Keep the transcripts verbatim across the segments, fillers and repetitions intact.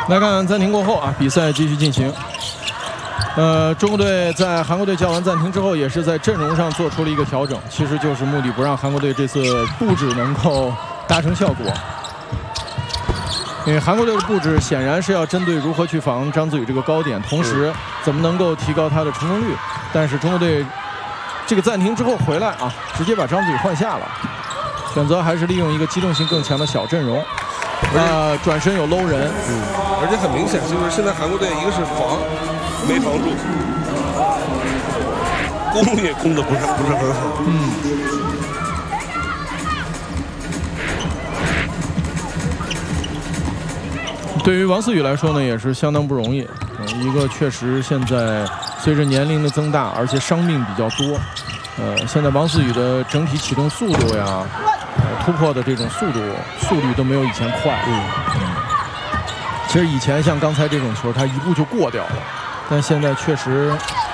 来看暂停过后啊，比赛继续进行。呃，中国队在韩国队叫完暂停之后，也是在阵容上做出了一个调整，其实就是目的不让韩国队这次布置能够达成效果。因为韩国队的布置显然是要针对如何去防张子宇这个高点，同时怎么能够提高他的成功率。但是中国队这个暂停之后回来啊，直接把张子宇换下了，选择还是利用一个机动性更强的小阵容。呃，转身有搂人， 嗯，而且很明显，就是现在韩国队一个是防没防住，攻也攻的不是不是很好。 嗯。对于王思雨来说呢，也是相当不容易。嗯，一个确实现在随着年龄的增大，而且伤病比较多。呃，现在王思雨的整体启动速度呀，呃，突破的这种速度速率都没有以前快。嗯嗯。其实以前像刚才这种球，他一步就过掉了，但现在确实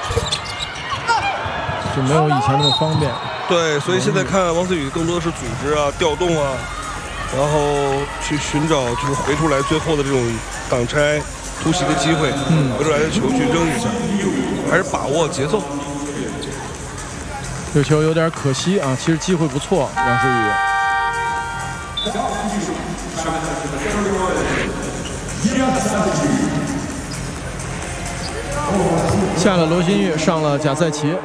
就没有以前那么方便。 对，所以现在看王思雨更多的是组织啊、调动啊。然后去寻找就是回出来最后的这种挡拆、突袭的机会，嗯，回出来的球去扔一下，还是把握节奏。 这球有点可惜啊，其实机会不错，杨诗雨。下了罗新玉，上了贾赛奇。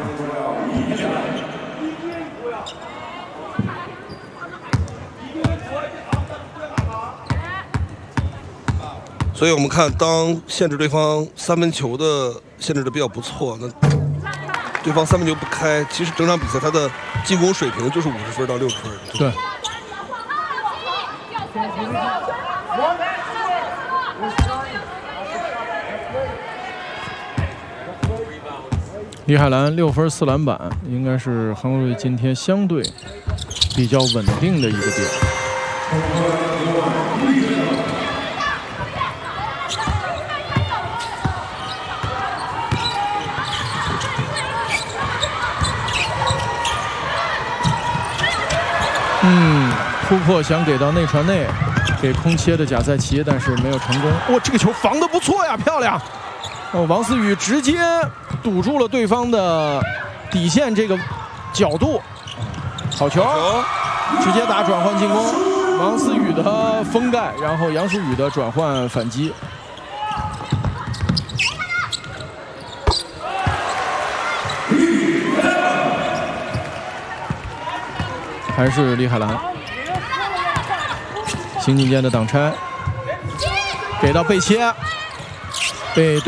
所以我们看，当限制对方三分球的限制的比较不错，那对方三分球不开，其实整场比赛他的进攻水平就是五十分到六十分。 对。李海兰六分四篮板，应该是韩国队今天相对比较稳定的一个点。嗯，突破想给到内传内，给空切的贾赛奇，但是没有成功。哇，这个球防得不错呀，漂亮！哦，王思雨直接堵住了对方的底线这个角度，好球，直接打转换进攻。王思雨的封盖，然后杨诗雨的转换反击。还是李海兰，行进间的挡拆，给到贝切，被。